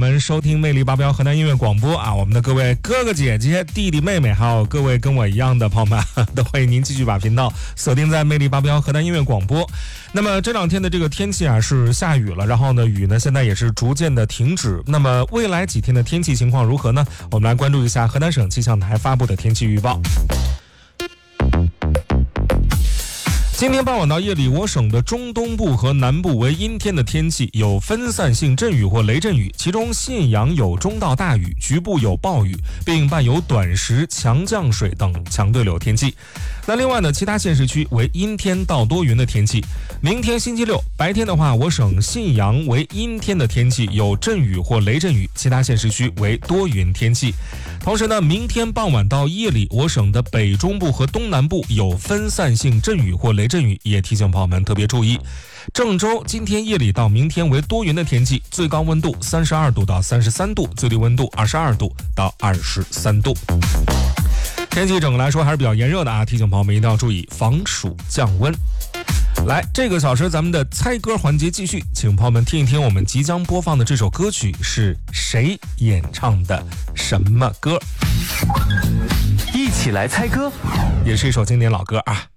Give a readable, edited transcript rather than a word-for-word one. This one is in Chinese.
们收听魅力881河南音乐广播啊！我们的各位哥哥姐姐、弟弟妹妹，还有各位跟我一样的朋友们，都欢迎您继续把频道锁定在魅力881河南音乐广播。那么这两天的这个天气啊是下雨了，然后呢雨呢现在也是逐渐的停止。那么未来几天的天气情况如何呢？我们来关注一下河南省气象台发布的天气预报。今天傍晚到夜里，我省的中东部和南部为阴天的天气，有分散性阵雨或雷阵雨，其中信阳有中到大雨，局部有暴雨，并伴有短时强降水等强对流天气。那另外呢，其他县市区为阴天到多云的天气。明天星期六白天的话，我省信阳为阴天的天气，有阵雨或雷阵雨，其他县市区为多云天气。同时呢，明天傍晚到夜里，我省的北中部和东南部有分散性阵雨或雷阵雨，也提醒朋友们特别注意。郑州今天夜里到明天为多云的天气，最高温度32度到33度，最低温度22度到23度。天气整个来说还是比较炎热的啊，提醒朋友们一定要注意防暑降温。来，这个小时咱们的猜歌环节继续，请朋友们听一听我们即将播放的这首歌曲是谁演唱的什么歌？ 一起来猜歌， 也是一首经典老歌啊。